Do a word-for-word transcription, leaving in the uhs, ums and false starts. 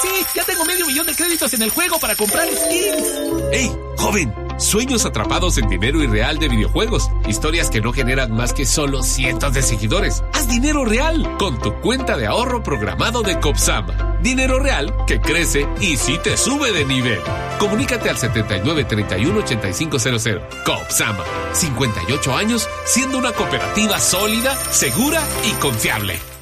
sí! ¡Ya tengo medio millón de créditos en el juego para comprar skins! ¡Ey, joven! Sueños atrapados en dinero irreal de videojuegos. Historias que no generan más que solo cientos de seguidores. Haz dinero real con tu cuenta de ahorro programado de Copsama. Dinero real que crece y sí te sube de nivel. Comunícate al setenta y nueve, treinta y uno, ochenta y cinco cero cero. Copsama. cincuenta y ocho años siendo una cooperativa sólida, segura y confiable.